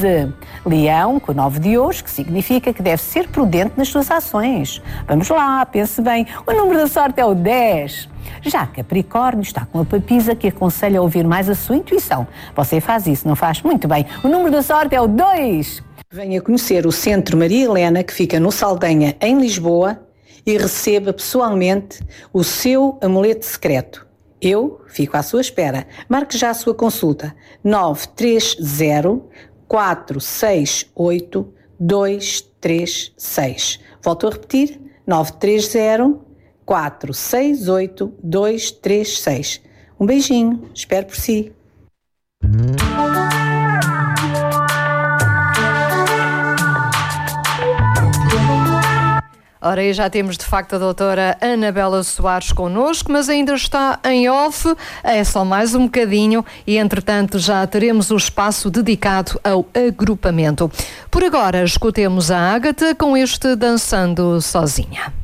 11. Leão, com o 9 de hoje, que significa que deve ser prudente nas suas ações. Vamos lá, pense bem. O número da sorte é o 10. Já Capricórnio está com a papisa que aconselha a ouvir mais a sua intuição. Você faz isso, não faz? Muito bem. O número da sorte é o 2. Venha conhecer o Centro Maria Helena, que fica no Saldanha, em Lisboa, e receba pessoalmente o seu amuleto secreto. Eu fico à sua espera. Marque já a sua consulta. 930 468 236. Volto a repetir. 930 468 236. Um beijinho. Espero por si. Ora, aí já temos de facto a doutora Anabela Soares connosco, mas ainda está em off, é só mais um bocadinho e entretanto já teremos o espaço dedicado ao agrupamento. Por agora, escutemos a Ágata com este Dançando Sozinha.